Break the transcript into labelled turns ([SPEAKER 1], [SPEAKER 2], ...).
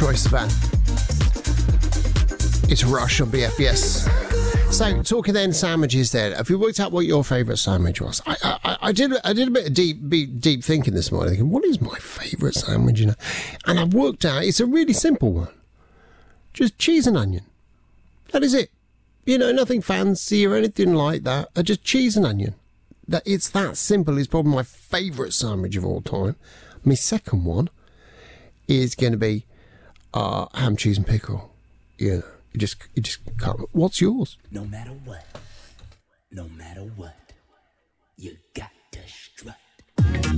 [SPEAKER 1] Troye Sivan. It's Rush on BFBS. So, talking then sandwiches then, have you worked out what your favourite sandwich was? I did a bit of deep thinking this morning, thinking, what is my favourite sandwich, you know? And I've worked out, it's a really simple one. Just cheese and onion. That is it. You know, nothing fancy or anything like that. Just cheese and onion. It's that simple. It's probably my favourite sandwich of all time. My second one is going to be ham, cheese and pickle. You know, you just can't. What's yours?
[SPEAKER 2] No matter what, you got to strut.